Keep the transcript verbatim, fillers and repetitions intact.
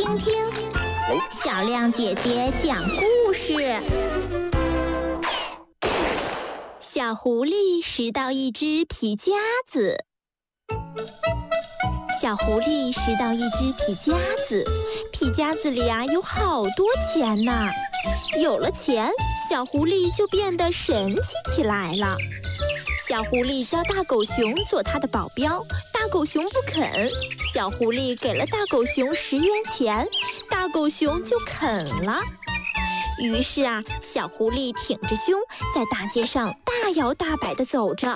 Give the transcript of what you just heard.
听听，小亮姐姐讲故事。小狐狸拾到一只皮夹子。小狐狸拾到一只皮夹子，皮夹子里啊有好多钱呢。有了钱，小狐狸就变得神气起来了。小狐狸叫大狗熊做它的保镖，大狗熊不肯。小狐狸给了大狗熊十元钱，大狗熊就肯了。于是啊，小狐狸挺着胸在大街上大摇大摆地走着，